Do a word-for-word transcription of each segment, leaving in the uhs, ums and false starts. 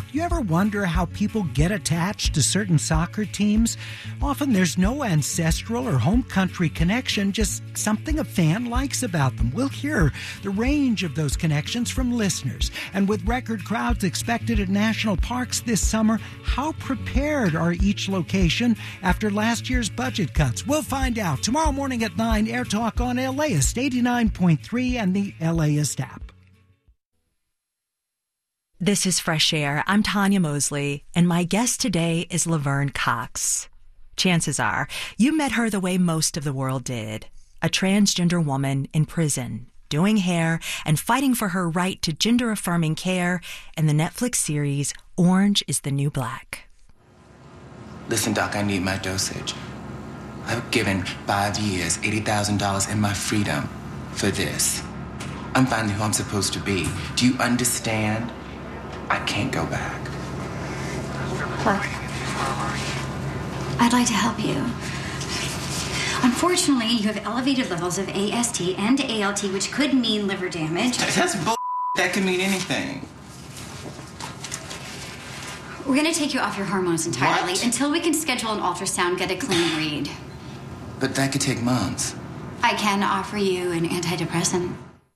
You ever wonder how people get attached to certain soccer teams? Often there's no ancestral or home country connection, just something a fan likes about them. We'll hear the range of those connections from listeners. And with record crowds expected at national parks this summer, how prepared are each location after last year's budget cuts? We'll find out tomorrow morning at nine, Air Talk on LAist eighty-nine point three and the LAist app. This is Fresh Air. I'm Tanya Mosley, and my guest today is Laverne Cox. Chances are you met her the way most of the world did, a transgender woman in prison, doing hair and fighting for her right to gender-affirming care in the Netflix series Orange is the New Black. Listen, Doc, I need my dosage. I've given five years, eighty thousand dollars in my freedom for this. I'm finally who I'm supposed to be. Do you understand? I can't go back. Look, I'd like to help you. Unfortunately, you have elevated levels of A S T and A L T, which could mean liver damage. That's bull. That could mean anything. We're going to take you off your hormones entirely What? until we can schedule an ultrasound, get a clean read. But that could take months. I can offer you an antidepressant.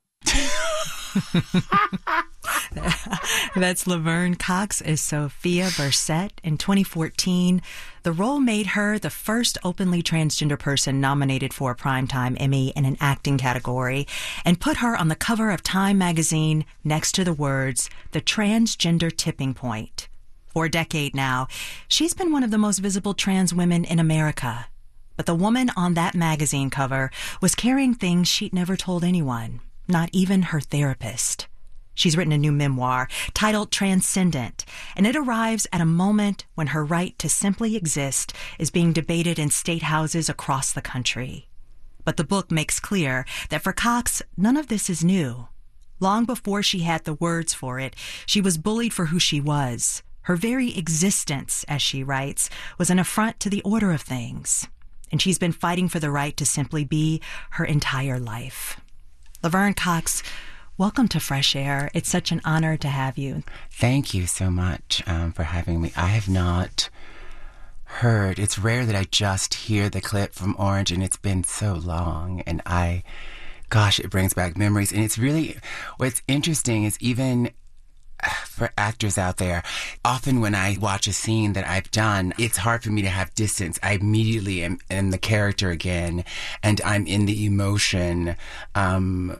That's Laverne Cox as Sophia Burset. In twenty fourteen, the role made her the first openly transgender person nominated for a Primetime Emmy in an acting category and put her on the cover of Time magazine next to the words, "The Transgender Tipping Point." For a decade now, she's been one of the most visible trans women in America. But the woman on that magazine cover was carrying things she'd never told anyone, not even her therapist. She's written a new memoir titled Transcendent, and it arrives at a moment when her right to simply exist is being debated in state houses across the country. But the book makes clear that for Cox, none of this is new. Long before she had the words for it, she was bullied for who she was. Her very existence, as she writes, was an affront to the order of things. And she's been fighting for the right to simply be her entire life. Laverne Cox, welcome to Fresh Air. It's such an honor to have you. Thank you so much um, for having me. I have not heard. It's rare that I just hear the clip from Orange, and it's been so long. And I, gosh, it brings back memories. And it's really, what's interesting is even for actors out there, often when I watch a scene that I've done, it's hard for me to have distance. I immediately am in the character again, and I'm in the emotion um,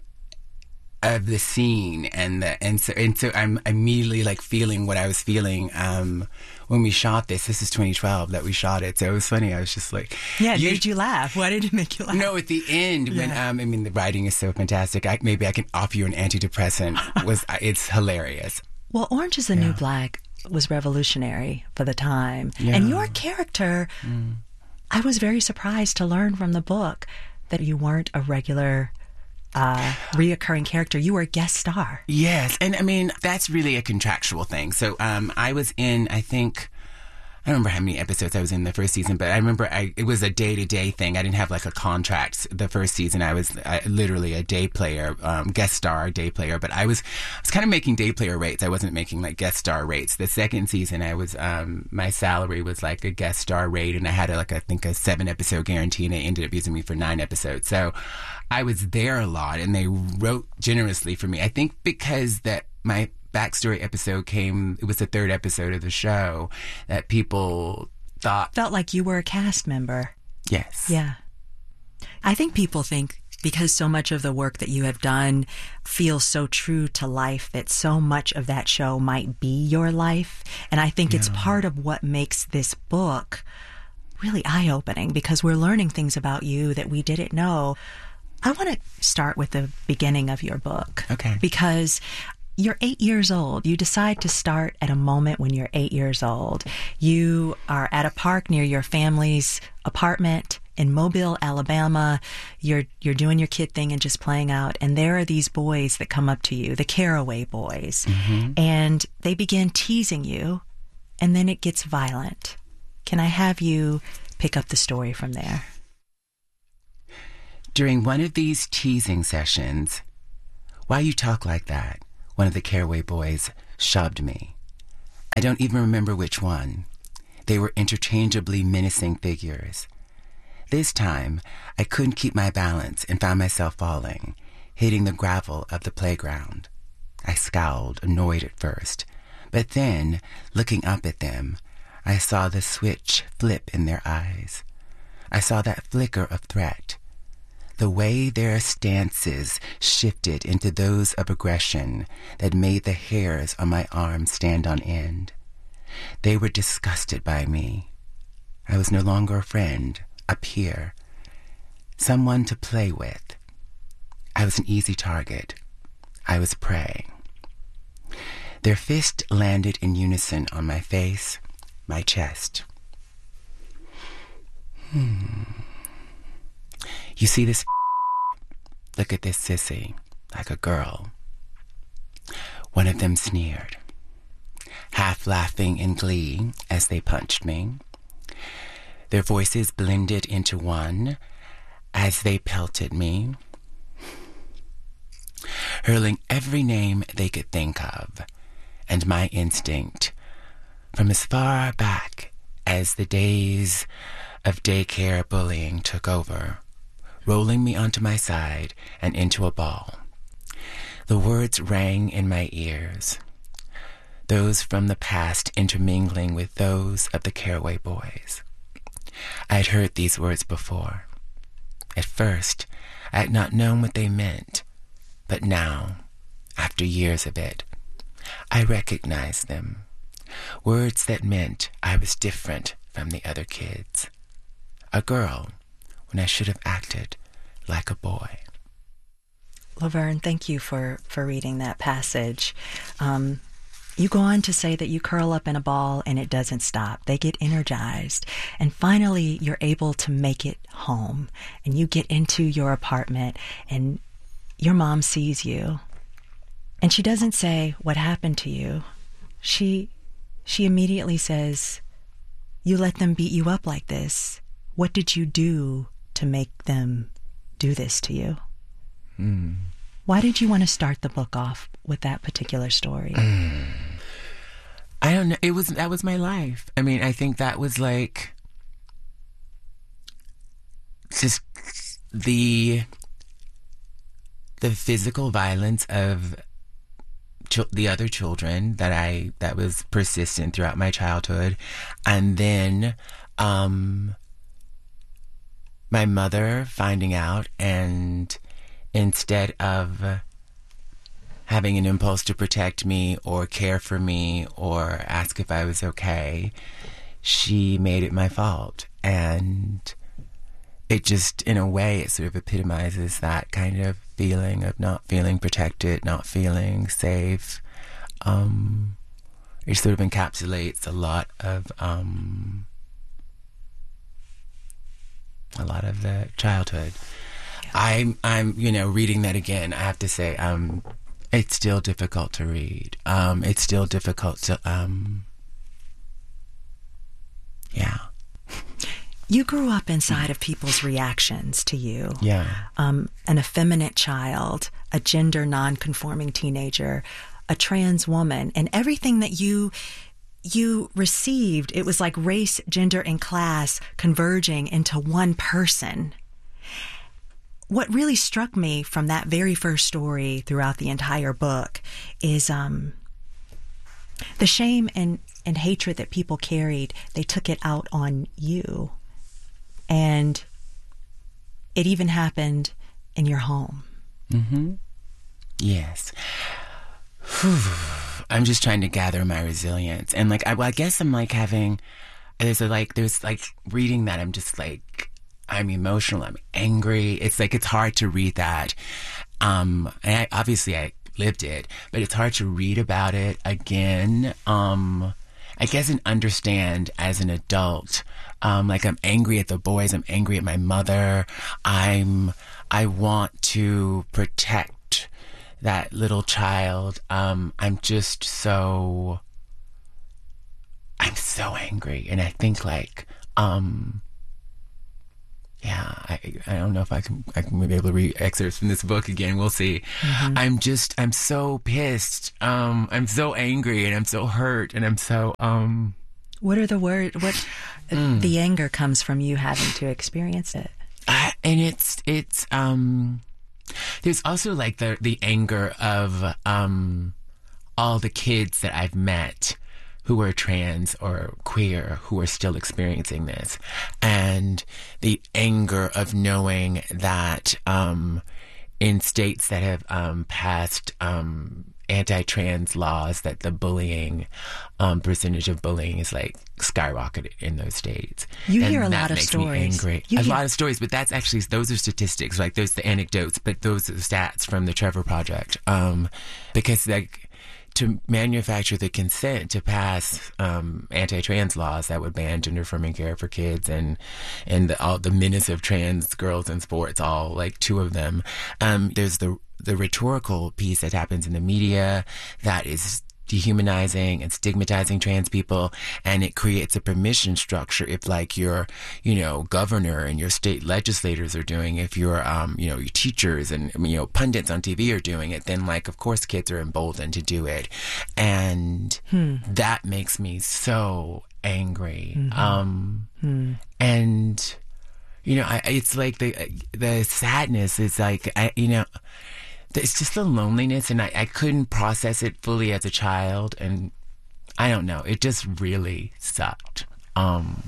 of the scene, and the, and so and so I'm immediately like feeling what I was feeling um, when we shot this. This is twenty twelve that we shot it, so it was funny. I was just like, yeah, it you, made you laugh. Why did it make you laugh? No, at the end yeah. when um, I mean the writing is so fantastic. I, maybe I can offer you an antidepressant. was it's hilarious. Well, Orange is the yeah. New Black was revolutionary for the time, yeah. and your character, mm. I was very surprised to learn from the book that you weren't a regular Uh, reoccurring character. You were a guest star. Yes. And I mean, that's really a contractual thing. So um, I was in, I think, I don't remember how many episodes I was in the first season, but I remember I, it was a day-to-day thing. I didn't have like a contract the first season. I was I, literally a day player, um, guest star, day player, but I was I was kind of making day player rates. I wasn't making like guest star rates. The second season, I was um, my salary was like a guest star rate, and I had a, like I think a seven-episode guarantee, and they ended up using me for nine episodes. So I was there a lot, and they wrote generously for me. I think because that my backstory episode came, it was the third episode of the show, that people thought... Felt like you were a cast member. Yes. Yeah. I think people think because so much of the work that you have done feels so true to life that so much of that show might be your life. And I think yeah. it's part of what makes this book really eye-opening, because we're learning things about you that we didn't know. I want to start with the beginning of your book. Okay. Because you're eight years old. You decide to start at a moment when you're eight years old. You are at a park near your family's apartment in Mobile, Alabama. You're you're doing your kid thing and just playing out. And there are these boys that come up to you, the Caraway boys. Mm-hmm. And they begin teasing you, and then it gets violent. Can I have you pick up the story from there? During one of these teasing sessions, "Why you talk like that?" one of the Caraway boys shoved me. I don't even remember which one. They were interchangeably menacing figures. This time, I couldn't keep my balance and found myself falling, hitting the gravel of the playground. I scowled, annoyed at first, but then, looking up at them, I saw the switch flip in their eyes. I saw that flicker of threat. The way their stances shifted into those of aggression that made the hairs on my arms stand on end. They were disgusted by me. I was no longer a friend, a peer, someone to play with. I was an easy target. I was prey. Their fist landed in unison on my face, my chest. Hmm. You see this? Look at this sissy, like a girl. One of them sneered, half laughing in glee as they punched me. Their voices blended into one as they pelted me, hurling every name they could think of, and my instinct, from as far back as the days of daycare bullying took over, rolling me onto my side and into a ball. The words rang in my ears, those from the past intermingling with those of the Caraway boys. I had heard these words before. At first, I had not known what they meant, but now, after years of it, I recognized them. Words that meant I was different from the other kids. A girl, when I should have acted like a boy. Laverne, thank you for, for reading that passage. Um, you go on to say that you curl up in a ball and it doesn't stop. They get energized. And finally, you're able to make it home. And you get into your apartment and your mom sees you. And she doesn't say, "What happened to you?" She, she immediately says, "You let them beat you up like this. What did you do to make them do this to you?" Mm. Why did you want to start the book off with that particular story? Mm. I don't know. It was, that was my life. I mean, I think that was like just the, the physical violence of ch- the other children that I, that was persistent throughout my childhood. And then, um, my mother finding out, and instead of having an impulse to protect me or care for me or ask if I was okay, she made it my fault. And it just, in a way, it sort of epitomizes that kind of feeling of not feeling protected, not feeling safe. Um, it sort of encapsulates a lot of, um, a lot of the childhood. Yeah. I'm, I'm, you know, reading that again, I have to say, um, it's still difficult to read. Um, it's still difficult to, um, yeah. You grew up inside of people's reactions to you. Yeah. Um, an effeminate child, a gender non-conforming teenager, a trans woman, and everything that you you received, it was like race, gender, and class converging into one person. What really struck me from that very first story throughout the entire book is um, the shame and, and hatred that people carried. They took it out on you. And it even happened in your home. Mm-hmm. Yes. I'm just trying to gather my resilience. And like, I, well, I guess I'm like having, there's a, like, there's like reading that I'm just like, I'm emotional, I'm angry. It's like, it's hard to read that. Um, and I, obviously I lived it, but it's hard to read about it again. Um, I guess and understand as an adult, um, like I'm angry at the boys, I'm angry at my mother. I'm, I want to protect that little child. Um, I'm just so, I'm so angry. And I think like, um, yeah, I, I don't know if I can I can be able to read excerpts from this book again. We'll see. Mm-hmm. I'm just I'm so pissed. Um, I'm so angry and I'm so hurt and I'm so um. What are the words? What mm. the anger comes from you having to experience it, uh, and it's it's um. There's also like the the anger of um all the kids that I've met who are trans or queer who are still experiencing this, and the anger of knowing that um, in states that have um, passed um, anti-trans laws, that the bullying um, percentage of bullying is like skyrocketed in those states. You and hear a that lot of makes stories. Me angry. You a hear- lot of stories, but that's actually those are statistics. Like those are the anecdotes, but those are the stats from the Trevor Project. Um, because like. To manufacture the consent to pass um, anti-trans laws that would ban gender-affirming care for kids and and the, all the menace of trans girls in sports, all like two of them. Um, there's the the rhetorical piece that happens in the media that is dehumanizing and stigmatizing trans people, and it creates a permission structure if like your, you know, governor and your state legislators are doing, if your, um, you know, your teachers and, you know, pundits on T V are doing it, then like, of course, kids are emboldened to do it. And hmm. that makes me so angry. Mm-hmm. Um, hmm. And, you know, I, it's like the, the sadness is like, I, you know, it's just the loneliness, and I, I couldn't process it fully as a child, and I don't know. It just really sucked. Um,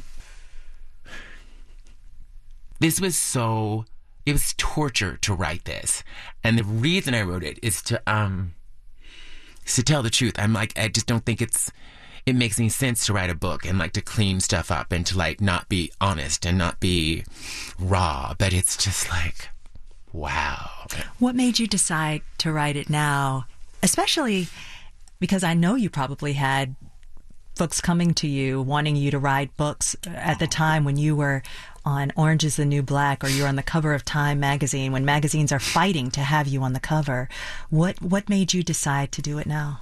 this was so... It was torture to write this, and the reason I wrote it is to um, is to tell the truth. I'm like, I just don't think it's... It makes any sense to write a book and like to clean stuff up and to like not be honest and not be raw, but it's just like... Wow. What made you decide to write it now? Especially because I know you probably had folks coming to you wanting you to write books at the time when you were on Orange is the New Black, or you're on the cover of Time magazine, when magazines are fighting to have you on the cover. What what made you decide to do it now?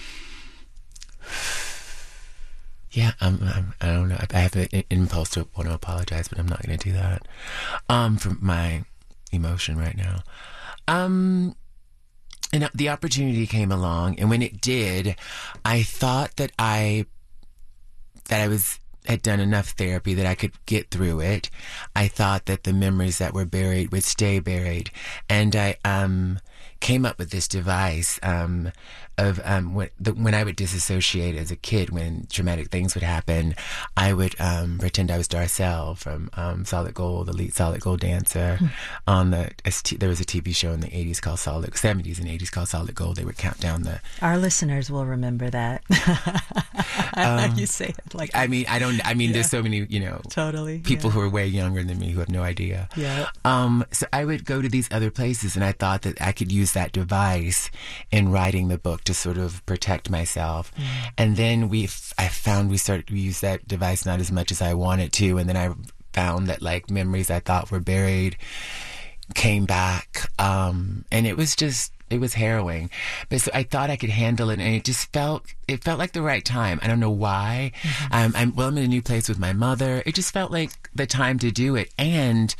Yeah, um, um, I don't know. I have an impulse to want to apologize, but I'm not going to do that. Um, for my emotion right now. Um, and the opportunity came along, and when it did, I thought that I that I was had done enough therapy that I could get through it. I thought that the memories that were buried would stay buried, and I um came up with this device um of um when the, when I would disassociate as a kid, when traumatic things would happen, I would um pretend I was Darcel from um Solid Gold, the lead Solid Gold dancer. Mm. On the there was a T V show in the eighties called Solid seventies and eighties called Solid Gold. They would count down the. Our listeners will remember that. um, you say it like. I mean, I don't. I mean, yeah. There's so many, you know, totally people yeah. who are way younger than me who have no idea. Yeah. Um. So I would go to these other places, and I thought that I could use that device in writing the book to sort of protect myself. Mm. And then we, I found we started to use that device not as much as I wanted to, and then I found that like memories I thought were buried came back, um, and it was just. It was harrowing, but so I thought I could handle it, and it just felt, it felt like the right time. I don't know why. Mm-hmm. Um, I'm, well, I'm in a new place with my mother. It just felt like the time to do it. And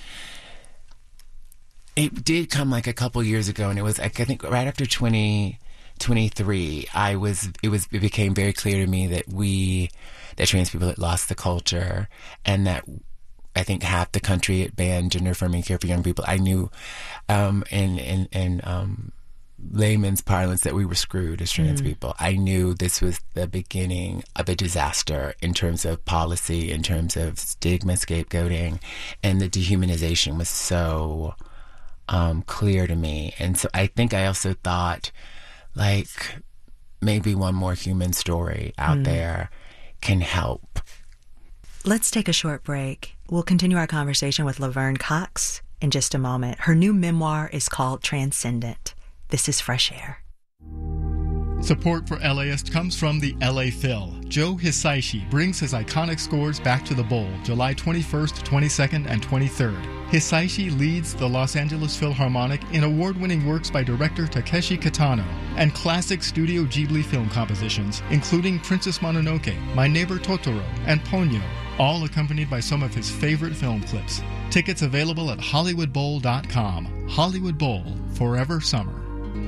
it did come like a couple years ago, and it was, like, I think right after twenty twenty-three, I was, it was, it became very clear to me that we, that trans people had lost the culture, and that I think half the country had banned gender affirming care for young people. I knew, um, and, and, and, um, layman's parlance, that we were screwed as trans mm. people. I knew this was the beginning of a disaster in terms of policy, in terms of stigma, scapegoating, and the dehumanization was so um, clear to me. And so I think I also thought, like, maybe one more human story out mm. there can help. Let's take a short break. We'll continue our conversation with Laverne Cox in just a moment. Her new memoir is called Transcendent. This is Fresh Air. Support for LAist comes from the L A Phil. Joe Hisaishi brings his iconic scores back to the bowl July twenty-first, twenty-second, and twenty-third. Hisaishi leads the Los Angeles Philharmonic in award-winning works by director Takeshi Kitano and classic Studio Ghibli film compositions, including Princess Mononoke, My Neighbor Totoro, and Ponyo. all accompanied by some of his favorite film clips. Tickets available at hollywood bowl dot com. Hollywood Bowl, forever summer.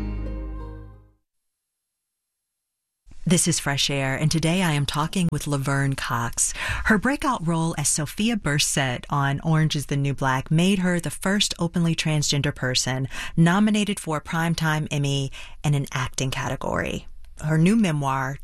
This is Fresh Air, and today I am talking with Laverne Cox. Her breakout role as Sophia Burset on Orange is the New Black made her the first openly transgender person nominated for a Primetime Emmy in an acting category. Her new memoir,